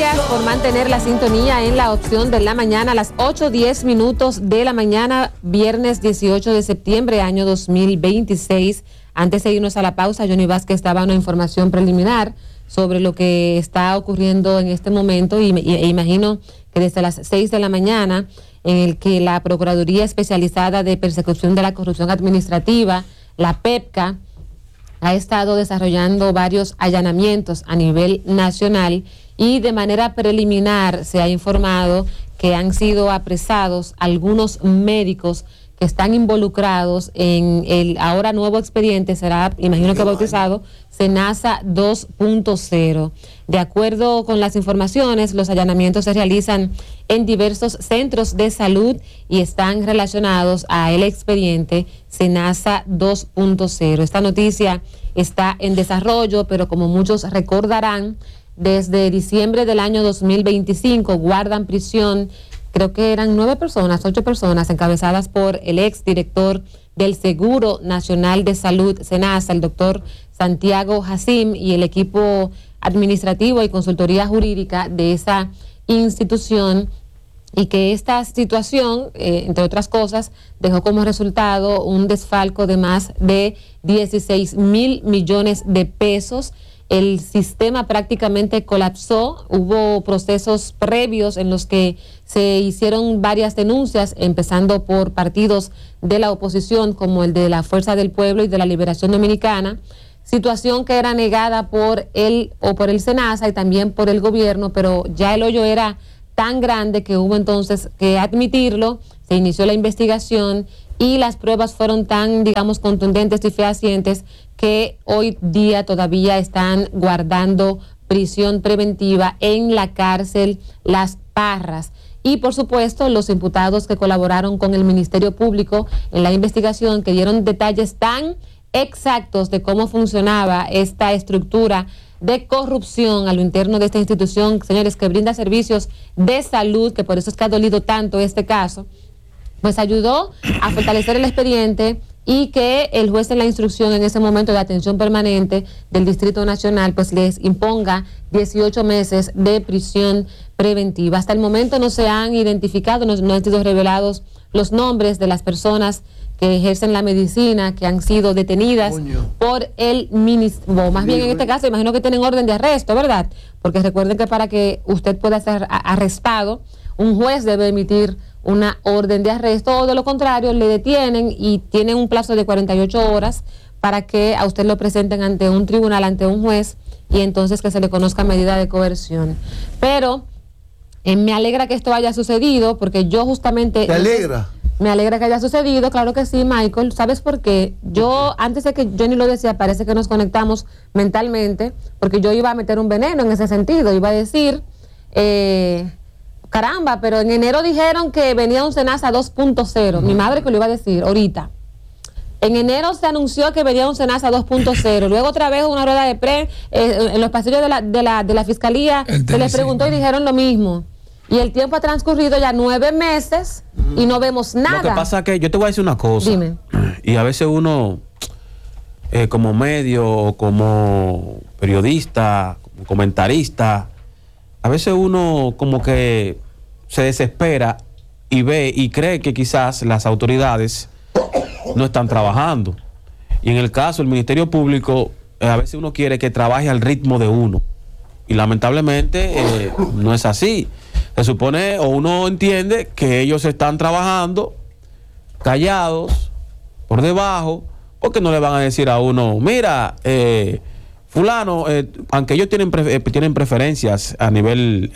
Gracias por mantener la sintonía en la opción de la mañana a las 8:10 minutos de la mañana, viernes 18 de septiembre, año 2026. Antes de irnos a la pausa, Johnny Vázquez daba una información preliminar sobre lo que está ocurriendo en este momento e imagino que desde las 6 de la mañana, en el que la Procuraduría Especializada de Persecución de la Corrupción Administrativa, la PEPCA, ha estado desarrollando varios allanamientos a nivel nacional y de manera preliminar se ha informado que han sido apresados algunos médicos que están involucrados en el ahora nuevo expediente, será, imagino que bautizado, SENASA 2.0. De acuerdo con las informaciones, los allanamientos se realizan en diversos centros de salud y están relacionados a el expediente SENASA 2.0. Esta noticia está en desarrollo, pero como muchos recordarán, desde diciembre del año 2025 guardan prisión, creo que eran 8 personas, encabezadas por el exdirector del Seguro Nacional de Salud, SENASA, el doctor Santiago Jacim, y el equipo administrativo y consultoría jurídica de esa institución, y que esta situación, entre otras cosas, dejó como resultado un desfalco de más de 16,000 millones de pesos. El sistema prácticamente colapsó, hubo procesos previos en los que se hicieron varias denuncias, empezando por partidos de la oposición como el de la Fuerza del Pueblo y de la Liberación Dominicana, situación que era negada por el SENASA y también por el gobierno, pero ya el hoyo era tan grande que hubo entonces que admitirlo, se inició la investigación y las pruebas fueron tan, digamos, contundentes y fehacientes que hoy día todavía están guardando prisión preventiva en la cárcel Las Parras. Y por supuesto los imputados que colaboraron con el Ministerio Público en la investigación, que dieron detalles tan exactos de cómo funcionaba esta estructura de corrupción a lo interno de esta institución, señores, que brinda servicios de salud, que por eso es que ha dolido tanto este caso, pues ayudó a fortalecer el expediente y que el juez en la instrucción en ese momento de atención permanente del Distrito Nacional pues les imponga 18 meses de prisión preventiva. Hasta el momento no se han identificado, no han sido revelados los nombres de las personas que ejercen la medicina, que han sido detenidas por el ministerio. Más bien en este caso, imagino que tienen orden de arresto, ¿verdad? Porque recuerden que para que usted pueda ser arrestado, un juez debe emitir una orden de arresto, o de lo contrario le detienen y tienen un plazo de 48 horas para que a usted lo presenten ante un tribunal, ante un juez, y entonces que se le conozca medida de coerción. Pero me alegra que esto haya sucedido, porque yo justamente... ¿Te alegra? Me alegra que haya sucedido, claro que sí, Michael. ¿Sabes por qué? Yo, antes de que Johnny lo decía, parece que nos conectamos mentalmente, porque yo iba a meter un veneno en ese sentido. Iba a decir, caramba, pero en enero dijeron que venía un SENASA 2.0. Mi madre que lo iba a decir ahorita. En enero se anunció que venía un SENASA 2.0. Luego otra vez una rueda de prensa, en los pasillos de la Fiscalía, se les preguntó y dijeron lo mismo. Y el tiempo ha transcurrido ya 9 meses y no vemos nada. Lo que pasa es que yo te voy a decir una cosa. Dime. Y a veces uno, como medio, como periodista, como comentarista, a veces uno como que se desespera y ve y cree que quizás las autoridades no están trabajando. Y en el caso del Ministerio Público, a veces uno quiere que trabaje al ritmo de uno. Y lamentablemente no es así. Se supone, o uno entiende, que ellos están trabajando callados, por debajo, porque no le van a decir a uno, mira, fulano, aunque ellos tienen preferencias a nivel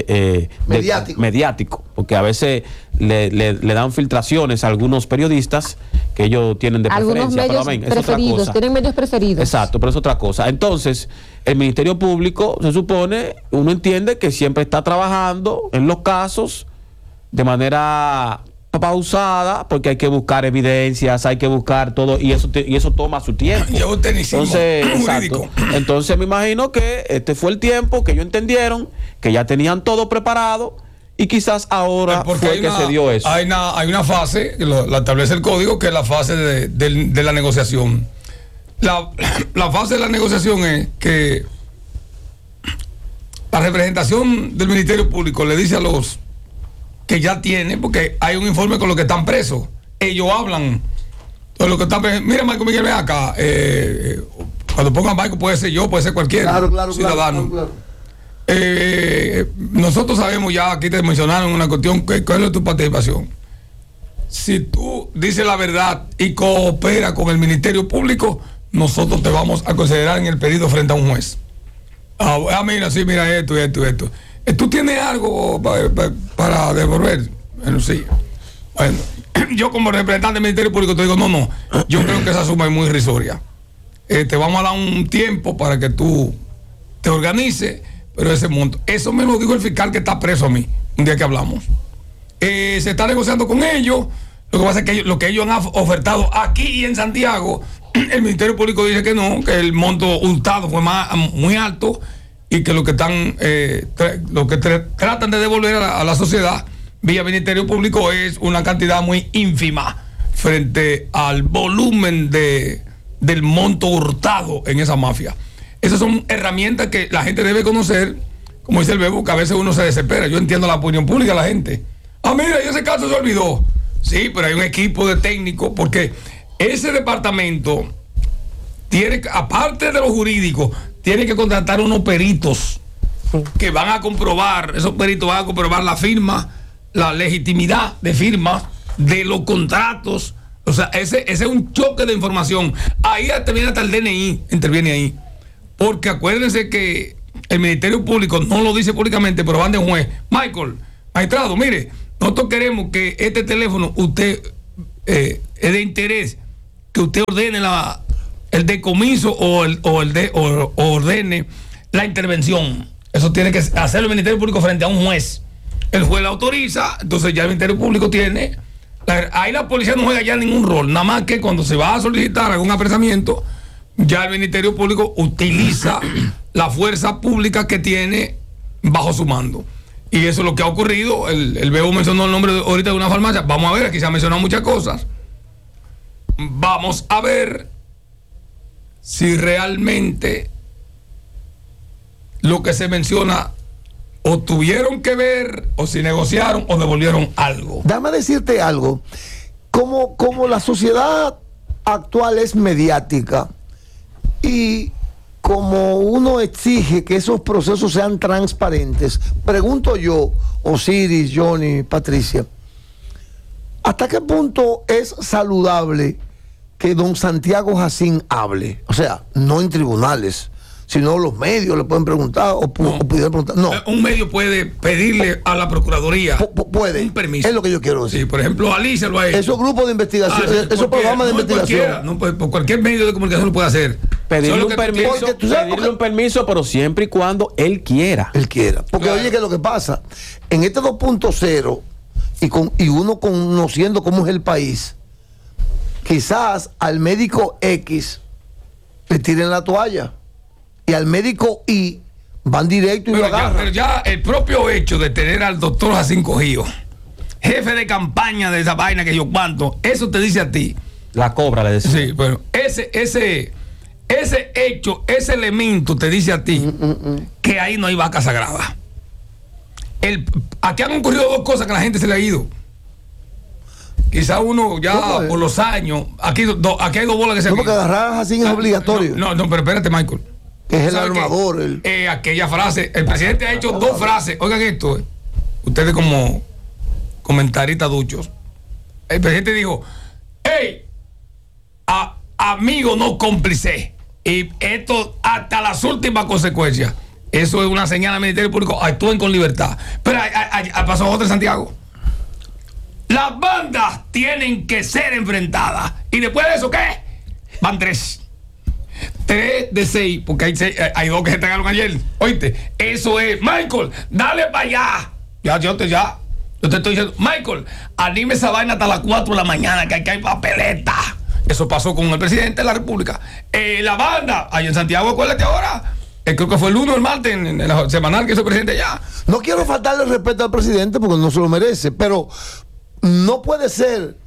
mediático, porque a veces le dan filtraciones a algunos periodistas que ellos tienen de preferencia. Algunos medios preferidos, tienen medios preferidos. Exacto, pero es otra cosa. Entonces, el Ministerio Público, se supone, uno entiende que siempre está trabajando en los casos de manera pausada, porque hay que buscar evidencias, hay que buscar todo, y eso toma su tiempo. Entonces me imagino que este fue el tiempo que ellos entendieron que ya tenían todo preparado, y quizás ahora fue que se dio eso. Hay una fase, que la establece el código, que es la fase de la negociación. La fase de la negociación es que la representación del Ministerio Público le dice a los que ya tiene, porque hay un informe con los que están presos, ellos hablan de los que están presos. Mira, Michael Miguel, ven acá. Cuando pongan Michael, puede ser yo, puede ser cualquier ciudadano. Claro. Nosotros sabemos ya, aquí te mencionaron una cuestión, ¿cuál es tu participación? Si tú dices la verdad y cooperas con el Ministerio Público, nosotros te vamos a considerar en el pedido frente a un juez. Mira, sí, mira esto. ¿Tú tienes algo para devolver? Bueno, sí. Bueno, yo como representante del Ministerio Público te digo, no, yo creo que esa suma es muy irrisoria. Te vamos a dar un tiempo para que tú te organices, pero ese monto. Eso me lo dijo el fiscal que está preso a mí, un día que hablamos. Se está negociando con ellos. Lo que pasa es que lo que ellos han ofertado aquí en Santiago, el Ministerio Público dice que no, que el monto hurtado fue muy alto y que lo que tratan de devolver a la sociedad vía Ministerio Público es una cantidad muy ínfima frente al volumen del monto hurtado en esa mafia. Esas son herramientas que la gente debe conocer, como dice el Bebo, que a veces uno se desespera. Yo entiendo la opinión pública de la gente. Mira, y ese caso se olvidó. Sí, pero hay un equipo de técnicos, porque ese departamento tiene, aparte de lo jurídico, tiene que contratar unos peritos que van a comprobar, esos peritos van a comprobar la firma, la legitimidad de firma de los contratos. O sea, ese es un choque de información. Ahí interviene hasta el DNI, interviene ahí. Porque acuérdense que el Ministerio Público no lo dice públicamente, pero van de un juez. Michael, magistrado, mire, nosotros queremos que este teléfono usted es de interés, que usted ordene el decomiso o ordene la intervención. Eso tiene que hacerlo el Ministerio Público frente a un juez. El juez la autoriza, entonces ya el Ministerio Público tiene. Ahí la policía no juega ya ningún rol, nada más que cuando se va a solicitar algún apresamiento, ya el Ministerio Público utiliza la fuerza pública que tiene bajo su mando. Y eso es lo que ha ocurrido. El Bebo mencionó el nombre ahorita de una farmacia. Vamos a ver, aquí se han mencionado muchas cosas. Vamos a ver si realmente lo que se menciona o tuvieron que ver, o si negociaron o devolvieron algo. Déjame decirte algo. Como la sociedad actual es mediática y como uno exige que esos procesos sean transparentes, pregunto yo, Osiris, Johnny, Patricia, ¿hasta qué punto es saludable que don Santiago Jacín hable? O sea, no en tribunales, sino los medios le pueden preguntar o pudieran preguntar. No. Un medio puede pedirle a la Procuraduría puede un permiso. Es lo que yo quiero decir. Sí, por ejemplo, Alicia lo ha hecho. Esos grupos de investigación, esos programas de investigación. Por cualquier medio de comunicación lo puede hacer. Pedirle un permiso, pero siempre y cuando él quiera. Porque claro. Oye, que lo que pasa, en este 2.0 y uno conociendo cómo es el país, quizás al médico X le tiren la toalla. Y al médico Y van directo y lo agarran. Pero ya el propio hecho de tener al doctor Jacín Cojío, jefe de campaña de esa vaina que yo cuanto, eso te dice a ti. La cobra, le decía. Sí, bueno, ese hecho, ese elemento te dice a ti que ahí no hay vaca sagrada. Aquí han ocurrido dos cosas que a la gente se le ha ido. Quizá uno ya por los años, aquí hay dos bolas que se han ido. Porque agarrar a Jacín es obligatorio. No, pero espérate, Michael. Que es el armador. Aquella frase, el presidente ha hecho dos frases. Oigan esto, ustedes como comentaristas duchos. El presidente dijo: hey, amigo, no cómplice. Y esto hasta las últimas consecuencias. Eso es una señal al Ministerio Público: actúen con libertad. Pero pasó otra en Santiago. Las bandas tienen que ser enfrentadas. Y después de eso, ¿qué? Van 3 de 6, porque hay 2 que se entregaron ayer. Oíste, eso es. Michael, dale para allá. Yo te estoy diciendo, Michael, anime esa vaina hasta las 4 de la mañana, que aquí hay papeleta. Eso pasó con el presidente de la República. La banda, ahí en Santiago, acuérdate ahora. Creo que fue el lunes o el martes, en la semanal que hizo el presidente ya. No quiero faltarle respeto al presidente porque no se lo merece, pero no puede ser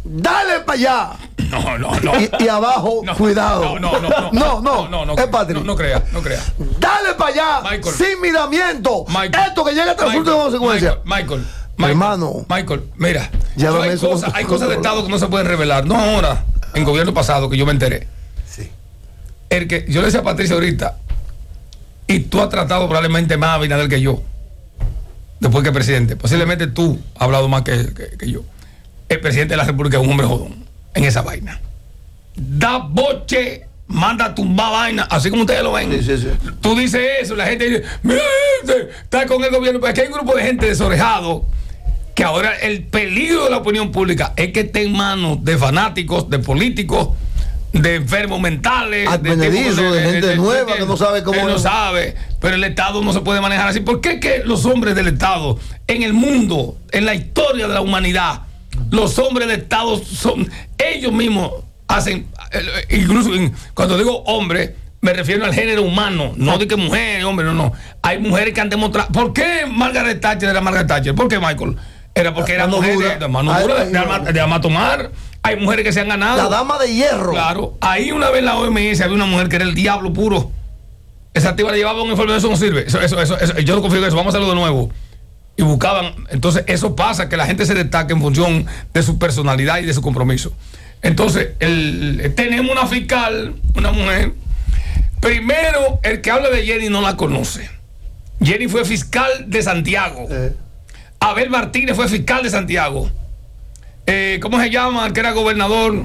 dale para allá. No. Y abajo, cuidado. No, es Patrick. No crea. Dale para allá, Michael. sin miramiento. Michael. Esto que llega hasta las últimas consecuencias. Michael, hermano. Michael, mira. Llévame eso Hay cosas de Estado que no se pueden revelar. No ahora, en gobierno pasado, que yo me enteré. Sí. El que yo le decía a Patricia ahorita, y tú has tratado probablemente más a Abinader que yo, después que presidente. Posiblemente tú has hablado más que yo. El presidente de la República es un hombre jodón en esa vaina. Da boche, manda a tumbar vaina, así como ustedes lo ven. Sí. Tú dices eso, la gente dice, mira, está con el gobierno. Pero aquí hay un grupo de gente desorejado que ahora el peligro de la opinión pública es que esté en manos de fanáticos, de políticos, de enfermos mentales, de gente nueva que no sabe cómo. No sabe, pero el Estado no se puede manejar así. ¿Por qué que los hombres del Estado en el mundo, en la historia de la humanidad, los hombres del Estado son ellos mismos hacen, incluso cuando digo hombre, me refiero al género humano, no de que mujer, hombre, no. Hay mujeres que han demostrado. ¿Por qué Margaret Thatcher era Margaret Thatcher? ¿Por qué, Michael? Era porque era mujer de mano dura, de ama tomar. Hay mujeres que se han ganado. La dama de hierro. Claro. Ahí una vez en la OMS había una mujer que era el diablo puro. Esa tipa le llevaba un informe, eso no sirve. Eso, yo no confío en eso, vamos a hacerlo de nuevo. Y buscaban. Entonces, eso pasa, que la gente se destaque en función de su personalidad y de su compromiso. Entonces, tenemos una fiscal, una mujer. Primero, el que habla de Jenny no la conoce. Jenny fue fiscal de Santiago. Abel Martínez fue fiscal de Santiago. ¿Cómo se llama? El que era gobernador.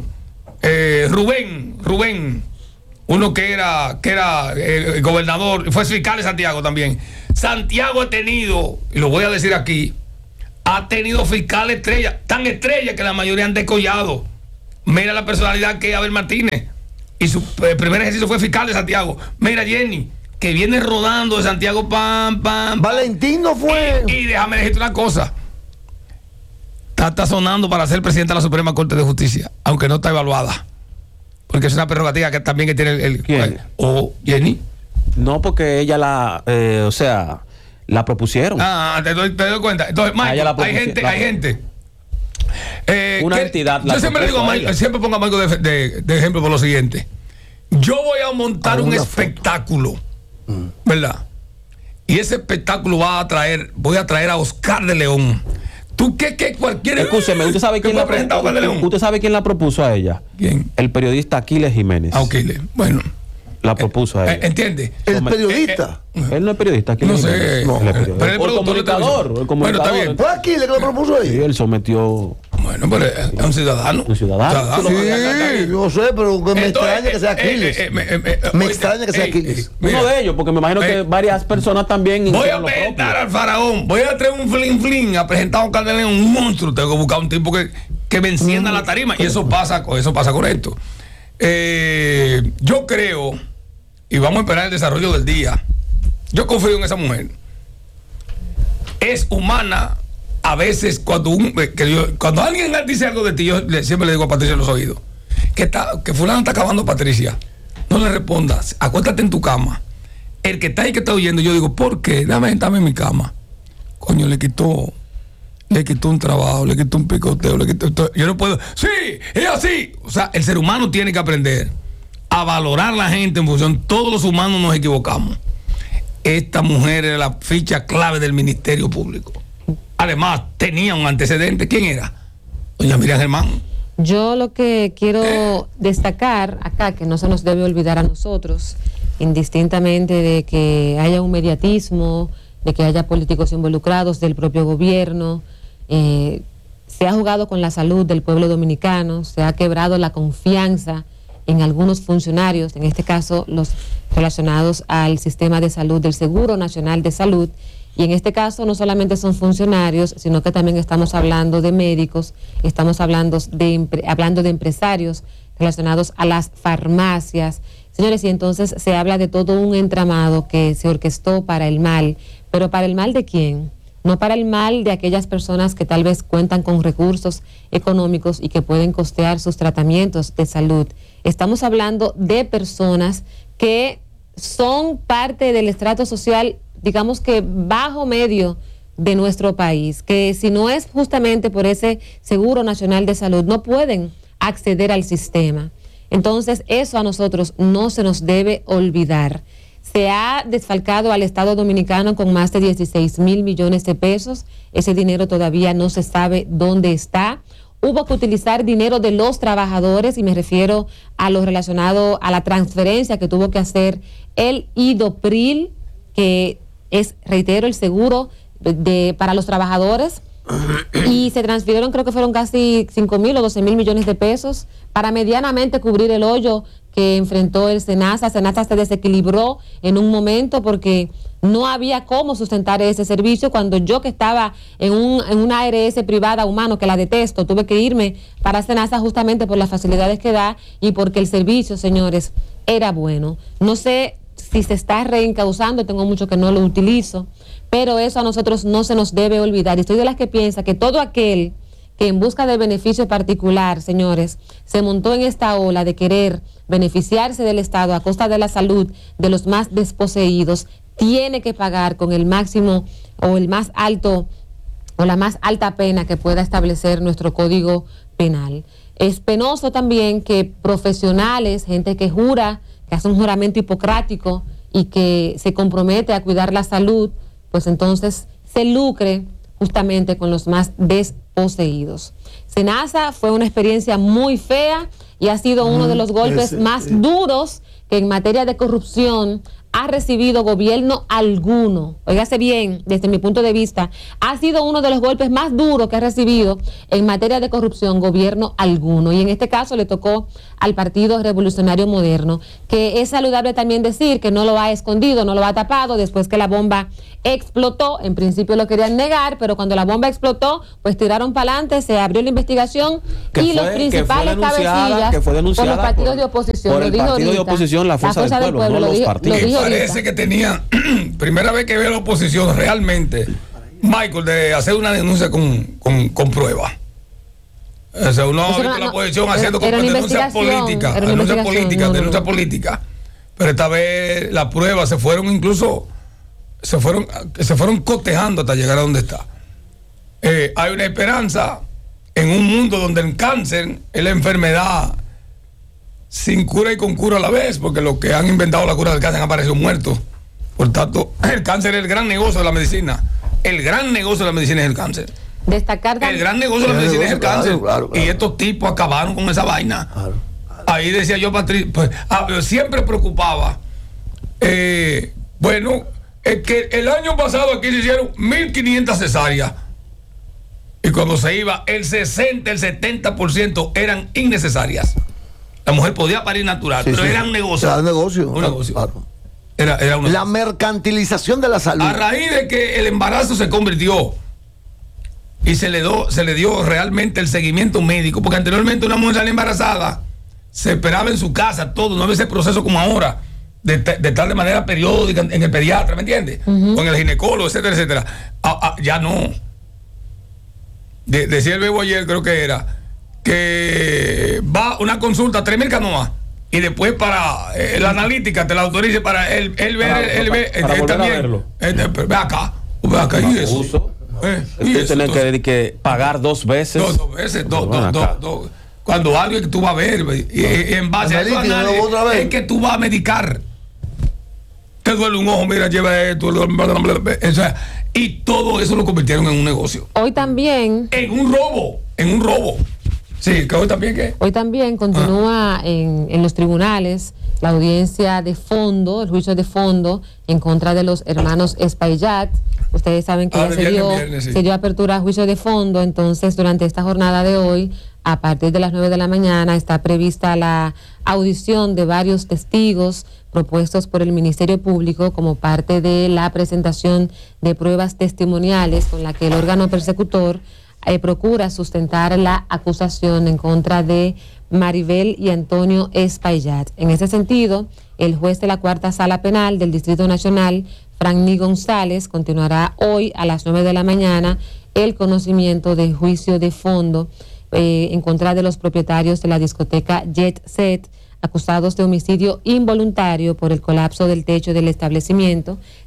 Rubén. Uno que era gobernador, fue fiscal de Santiago también. Santiago ha tenido, y lo voy a decir aquí, ha tenido fiscales estrellas, tan estrellas que la mayoría han decollado. Mira la personalidad que es Abel Martínez. Y su primer ejercicio fue fiscal de Santiago. Mira Jenny, que viene rodando de Santiago, pam. Valentín no fue. Y déjame decirte una cosa. Está sonando para ser presidente de la Suprema Corte de Justicia, aunque no está evaluada. Porque es una prerrogativa que también que tiene el ¿Quién? O Jenny. No, porque ella la propusieron. Te doy cuenta. Entonces, Michael, hay gente. Una entidad. Yo siempre le digo a Michael, siempre pongo a Michael de ejemplo por lo siguiente. Yo voy a montar un espectáculo, ¿verdad? Y ese espectáculo voy a traer a Oscar de León. ¿Tú qué cualquiera? Escúcheme, ¿usted sabe quién la propuso a ella? ¿Quién? El periodista Aquiles Jiménez. Aquiles, bueno. La propuso a ella. ¿Entiende? El periodista. Él no es periodista. No sé. No, Pero el comunicador. Bueno, está bien. ¿Fue Aquiles que lo propuso ahí? Sí, él sometió. Bueno, pero es un ciudadano. Un ciudadano. Sí, yo sé, pero me extraña que sea Aquiles. Me extraña que sea Aquiles. Uno de ellos, porque me imagino que varias personas también. Voy a presentar al faraón. Voy a traer un flin a presentar a Oscar de León, un monstruo. Tengo que buscar un tipo que me encienda la tarima. Y eso pasa con esto. Yo creo, y vamos a esperar el desarrollo del día. Yo confío en esa mujer. Es humana. A veces cuando alguien dice algo de ti, yo siempre le digo a Patricia en los oídos que fulano está acabando, Patricia, no le respondas, acuéstate en tu cama. El que está ahí que está oyendo, yo digo, ¿por qué? Déjame sentarme en mi cama. Coño, le quitó un trabajo, le quitó un picoteo, yo no puedo. Sí, es así. O sea, el ser humano tiene que aprender a valorar a la gente en función. Todos los humanos nos equivocamos. Esta mujer era la ficha clave del Ministerio Público. Además, tenía un antecedente. ¿Quién era? Doña Miriam Germán. Yo lo que quiero destacar acá, que no se nos debe olvidar a nosotros, indistintamente de que haya un mediatismo, de que haya políticos involucrados del propio gobierno, se ha jugado con la salud del pueblo dominicano, se ha quebrado la confianza en algunos funcionarios, en este caso los relacionados al sistema de salud del Seguro Nacional de Salud. Y en este caso no solamente son funcionarios, sino que también estamos hablando de médicos, estamos hablando de empresarios relacionados a las farmacias. Señores, y entonces se habla de todo un entramado que se orquestó para el mal. ¿Pero para el mal de quién? No para el mal de aquellas personas que tal vez cuentan con recursos económicos y que pueden costear sus tratamientos de salud. Estamos hablando de personas que son parte del estrato social, digamos que bajo medio de nuestro país, que si no es justamente por ese Seguro Nacional de Salud, no pueden acceder al sistema. Entonces, eso a nosotros no se nos debe olvidar. Se ha desfalcado al Estado Dominicano con más de 16 mil millones de pesos. Ese dinero todavía no se sabe dónde está. Hubo que utilizar dinero de los trabajadores, y me refiero a lo relacionado a la transferencia que tuvo que hacer el IDOPRIL, que es, reitero, el seguro para los trabajadores, y se transfirieron, creo que fueron casi 5 mil o 12 mil millones de pesos para medianamente cubrir el hoyo que enfrentó el SENASA. SENASA se desequilibró en un momento porque no había cómo sustentar ese servicio. Cuando yo, que estaba en una ARS privada humano, que la detesto, tuve que irme para SENASA justamente por las facilidades que da y porque el servicio, señores, era bueno. No sé si se está reencauzando, tengo mucho que no lo utilizo, pero eso a nosotros no se nos debe olvidar. Y estoy de las que piensa que todo aquel que en busca del beneficio particular, señores, se montó en esta ola de querer beneficiarse del Estado a costa de la salud de los más desposeídos, tiene que pagar con el máximo o el más alto o la más alta pena que pueda establecer nuestro Código Penal. Es penoso también que profesionales, gente que jura, que hace un juramento hipocrático y que se compromete a cuidar la salud, pues entonces se lucre justamente con los más desposeídos. SENASA fue una experiencia muy fea y ha sido uno de los golpes más duros que en materia de corrupción ha recibido gobierno alguno. Óigase bien, desde mi punto de vista, ha sido uno de los golpes más duros que ha recibido en materia de corrupción gobierno alguno. Y en este caso le tocó al Partido Revolucionario Moderno, que es saludable también decir que no lo ha escondido, no lo ha tapado después que la bomba explotó. En principio lo querían negar, pero cuando la bomba explotó, pues tiraron para adelante, se abrió la investigación y los principales cabecillas por los partidos de oposición. Por el partido de oposición, la Fuerza del Pueblo, no los partidos. Parece que tenía, primera vez que veo la oposición realmente, Michael, de hacer una denuncia con pruebas. O sea, uno ha visto la oposición haciendo denuncias políticas. Pero esta vez las pruebas se fueron cotejando hasta llegar a donde está. Hay una esperanza en un mundo donde el cáncer es la enfermedad sin cura y con cura a la vez, porque los que han inventado la cura del cáncer han aparecido muertos. Por tanto, el cáncer es el gran negocio de la medicina. El gran negocio de la medicina es el cáncer. El gran negocio de la medicina es el cáncer. Claro. Y estos tipos acabaron con esa vaina. Claro. Ahí decía yo, Patricia, pues, siempre preocupaba. Bueno, es que el año pasado aquí se hicieron 1.500 cesáreas. Y cuando se iba, el 60, el 70% eran innecesarias. La mujer podía parir natural, pero era un negocio. Era un negocio. Un negocio. Claro. Era un negocio. La mercantilización de la salud. A raíz de que el embarazo se convirtió y se le dio realmente el seguimiento médico, porque anteriormente una mujer salía embarazada, se esperaba en su casa todo, no había ese proceso como ahora, de estar de manera periódica en el pediatra, ¿me entiendes? Con el ginecólogo, etcétera, etcétera. Ya no. Decía el bebo ayer, creo que era, que va una consulta, 3.000 canoas, y después para la analítica te la autorice para él ver también. Ve acá, y eso. Tienen que pagar 2 veces. Dos veces. Cuando alguien que tú vas a ver, y en base a eso es que tú vas a medicar. Te duele un ojo, mira, lleva esto. O sea, y todo eso lo convirtieron en un negocio. Hoy también. En un robo. Sí, que hoy también ¿qué? Hoy también continúa en los tribunales la audiencia de fondo, el juicio de fondo en contra de los hermanos Espaillat. Ustedes saben que ya se dio apertura a juicio de fondo, entonces durante esta jornada de hoy, a partir de las 9 de la mañana, está prevista la audición de varios testigos propuestos por el Ministerio Público como parte de la presentación de pruebas testimoniales con la que el órgano persecutor procura sustentar la acusación en contra de Maribel y Antonio Espaillat. En ese sentido, el juez de la Cuarta Sala Penal del Distrito Nacional, Franny González, continuará hoy a las 9 de la mañana el conocimiento del juicio de fondo en contra de los propietarios de la discoteca Jet Set, acusados de homicidio involuntario por el colapso del techo del establecimiento.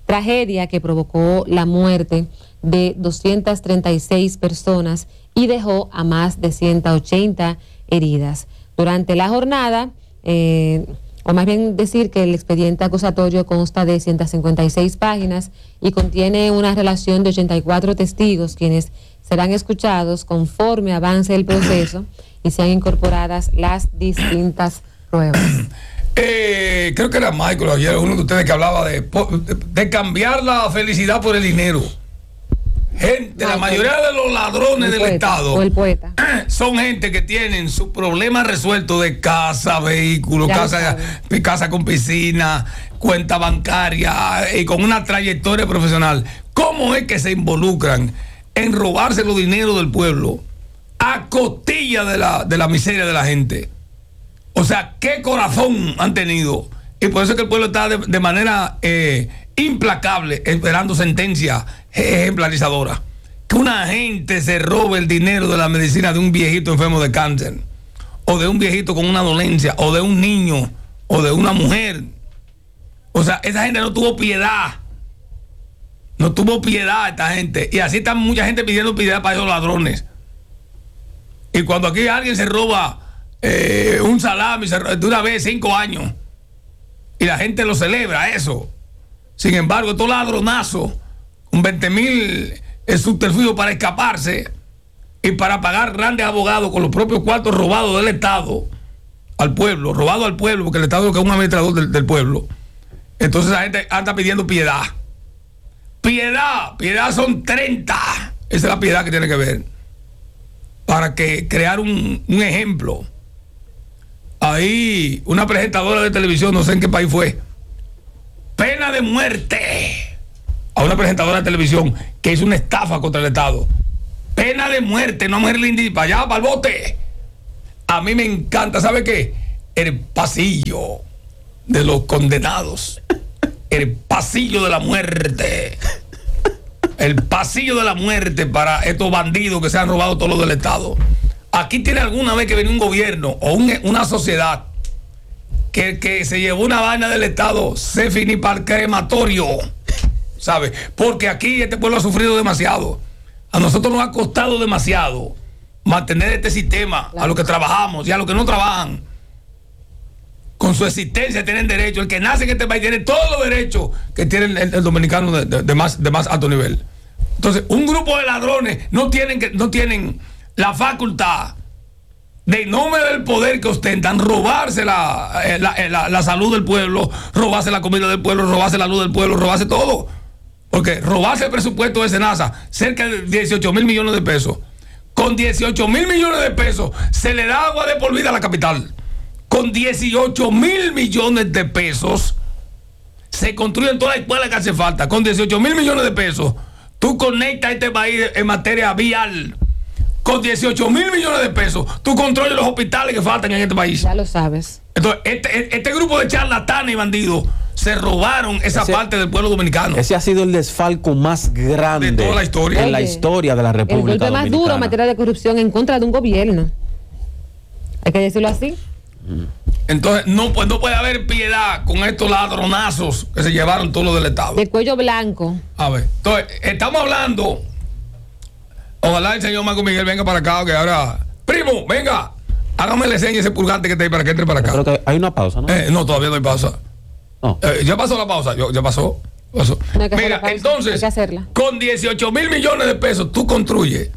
tragedia que provocó la muerte de 236 personas y dejó a más de 180 heridas. Durante la jornada, o más bien decir que el expediente acusatorio consta de 156 páginas y contiene una relación de 84 testigos, quienes serán escuchados conforme avance el proceso y sean incorporadas las distintas pruebas. Creo que era Michael ayer, uno de ustedes que hablaba de cambiar la felicidad por el dinero. Gente, la mayoría de los ladrones del Estado son gente que tienen sus problemas resueltos de casa, vehículo, casa con piscina, cuenta bancaria y con una trayectoria profesional. ¿Cómo es que se involucran en robarse los dineros del pueblo a costilla de la miseria de la gente? O sea, ¿qué corazón han tenido? Y por eso es que el pueblo está de manera implacable esperando sentencia ejemplarizadora. Que una gente se robe el dinero de la medicina de un viejito enfermo de cáncer, o de un viejito con una dolencia, o de un niño, o de una mujer. O sea, esa gente no tuvo piedad. No tuvo piedad esta gente. Y así está mucha gente pidiendo piedad para esos ladrones. Y cuando aquí alguien se roba un salami de una vez 5 años, y la gente lo celebra eso. Sin embargo, estos ladronazos con 20,000 subterfugios para escaparse y para pagar grandes abogados con los propios cuartos robados del Estado al pueblo, robado al pueblo, porque el Estado es un administrador del pueblo. Entonces la gente anda pidiendo piedad. Piedad son 30. Esa es la piedad que tiene que ver. Para que crear un ejemplo. Ahí una presentadora de televisión, no sé en qué país fue, pena de muerte a una presentadora de televisión que hizo una estafa contra el Estado. Pena de muerte, no mujer linda, para allá, para el bote. A mí me encanta, ¿sabe qué? El pasillo de los condenados. El pasillo de la muerte. El pasillo de la muerte para estos bandidos que se han robado todo lo del Estado. Aquí tiene alguna vez que venir un gobierno o una sociedad que se llevó una vaina del Estado, se finí para el crematorio, ¿sabe? Porque aquí este pueblo ha sufrido demasiado. A nosotros nos ha costado demasiado mantener este sistema, a los que trabajamos y a los que no trabajan. Con su existencia tienen derecho. El que nace en este país tiene todos los derechos que tiene el dominicano de más alto nivel. Entonces, un grupo de ladrones no tienen la facultad de, en nombre del poder que ostentan, robarse la salud del pueblo, robarse la comida del pueblo, robarse la luz del pueblo, robarse todo. Porque robarse el presupuesto de SENASA, cerca de 18,000 millones de pesos. Con 18,000 millones de pesos se le da agua de por vida a la capital. Con 18,000 millones de pesos se construyen todas las escuelas que hace falta. Con 18,000 millones de pesos tú conectas este país en materia vial. Con 18,000 millones de pesos tú controlas los hospitales que faltan en este país. Ya lo sabes. Entonces, este grupo de charlatanes y bandidos se robaron esa parte del pueblo dominicano. Ese ha sido el desfalco más grande de toda la historia. En la historia de la República El golpe más Dominicana. duro en materia de corrupción en contra de un gobierno. Hay que decirlo así. Entonces, no puede haber piedad con estos ladronazos que se llevaron todo lo del Estado. De cuello blanco. A ver, entonces, estamos hablando. Ojalá el señor Marco Miguel venga para acá, que ahora. Primo, venga, hágame la seña ese pulgante que está ahí para que entre para acá. Creo que hay una pausa, ¿no? No, todavía no hay pausa. No. Ya pasó la pausa, ya pasó. No hay que hacer Mira, la pausa, entonces, hay que hacerla. con 18,000 millones de pesos, tú construyes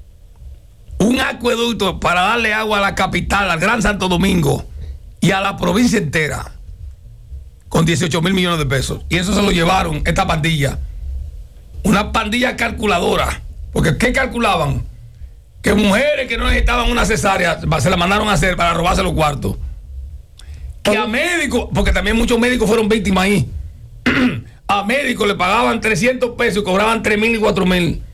un acueducto para darle agua a la capital, al Gran Santo Domingo y a la provincia entera, con 18,000 millones de pesos. Y eso se lo llevaron esta pandilla. Una pandilla calculadora. Porque ¿qué calculaban? Que mujeres que no necesitaban una cesárea se la mandaron a hacer para robarse los cuartos. Que a médicos, porque también muchos médicos fueron víctimas ahí. A médicos le pagaban 300 pesos y cobraban 3,000 y 4,000.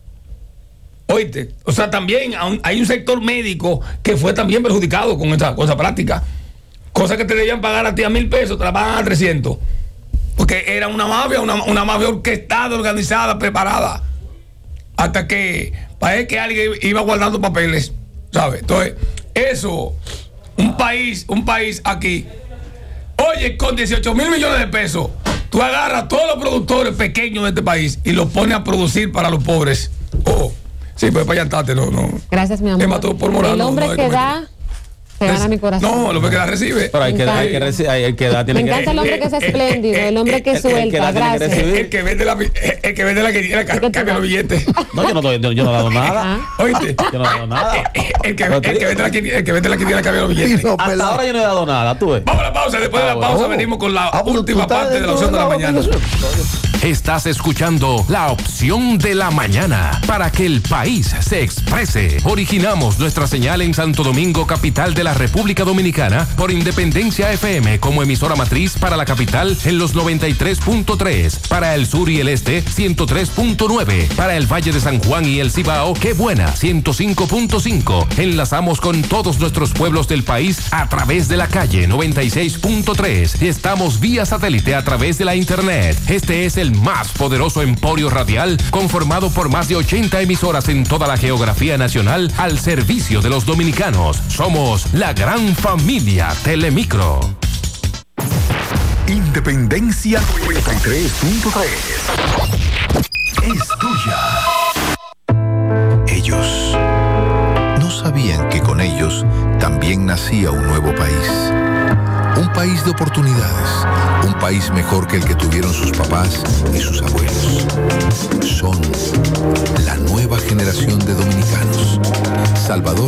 Oíste, o sea, también hay un sector médico que fue también perjudicado con esa práctica. Cosas que te debían pagar a ti a 1,000 pesos, te la pagan a 300. Porque era una mafia orquestada, organizada, preparada. Hasta que parece que alguien iba guardando papeles, ¿sabes? Entonces, eso, un país aquí, oye, con 18,000 millones de pesos, Tú agarras a todos los productores pequeños de este país y los pones a producir para los pobres. Oh, sí, pues para allá no. Gracias, mi amor. Me mató por moral. El hombre que da, se gana mi corazón. No, el hombre que da recibe. Pero hay que dar, tiene Me encanta el hombre que es espléndido, el hombre que suelta. Gracias. El que vende la quiniela cambia los billetes. No, yo no he dado nada. ¿Oíste? Yo no he dado nada. El que vende la quiniela cambia los billetes. Hasta ahora yo no he dado nada, tú ves. Vamos a la pausa, después de la pausa venimos con la última parte de la opción de la mañana. Estás escuchando La Opción de la Mañana para que el país se exprese. Originamos nuestra señal en Santo Domingo, capital de la República Dominicana, por Independencia FM como emisora matriz para la capital en los 93.3, para el sur y el este 103.9, para el Valle de San Juan y el Cibao, Qué Buena 105.5. Enlazamos con todos nuestros pueblos del país a través de la calle 96.3. Estamos vía satélite a través de la internet. Este es el más poderoso emporio radial conformado por más de 80 emisoras en toda la geografía nacional al servicio de los dominicanos. Somos la gran familia Telemicro. Independencia 93.3 es tuya. Ellos no sabían que con ellos también nacía un nuevo país. Un país de oportunidades, un país mejor que el que tuvieron sus papás y sus abuelos. Son la nueva generación de dominicanos. Salvador